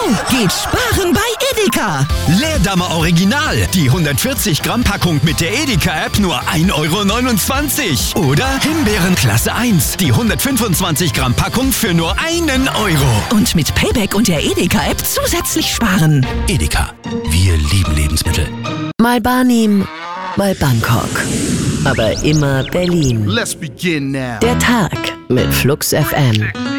geht sparen bei Edeka. Leerdammer Original, die 140 Gramm Packung mit der Edeka-App nur 1,29 € Oder Himbeeren Klasse 1, die 125 Gramm Packung für nur 1 €. Und mit Payback und der Edeka-App zusätzlich sparen. Edeka, wir lieben Lebensmittel. Mal Barnim, mal Bangkok. Aber immer Berlin. Let's begin now. Der Tag mit Flux FM.